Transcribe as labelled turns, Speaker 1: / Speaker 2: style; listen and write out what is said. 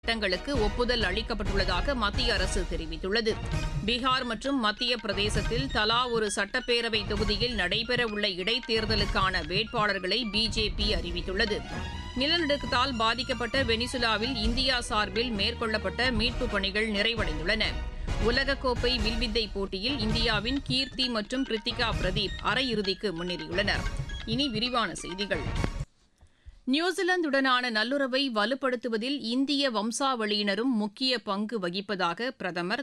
Speaker 1: திட்டங்களுக்கு ஒப்புதல் அளிக்கப்பட்டுள்ளதாக மத்திய அரசு தெரிவித்துள்ளது. பீகார் மற்றும் மத்திய பிரதேசத்தில் தலா ஒரு சட்டப்பேரவை தொகுதியில் நடைபெறவுள்ள இடைத்தேர்தலுக்கான வேட்பாளர்களை பிஜேபி அறிவித்துள்ளது. நிலநடுக்கத்தால் பாதிக்கப்பட்ட வெனிசுலாவில் இந்தியா சார்பில் மேற்கொள்ளப்பட்ட மீட்புப் பணிகள் நிறைவடைந்துள்ளன. உலகக்கோப்பை வில்வித்தை போட்டியில் இந்தியாவின் கீர்த்தி மற்றும் கிருத்திகா பிரதீப் அரையிறுதிக்கு முன்னேறியுள்ளனர். இனி விரிவான செய்திகள். நியூசிலாந்துடனான நல்லுறவை வலுப்படுத்துவதில் இந்திய வம்சாவளியினரும் முக்கிய பங்கு வகிப்பதாக பிரதமர்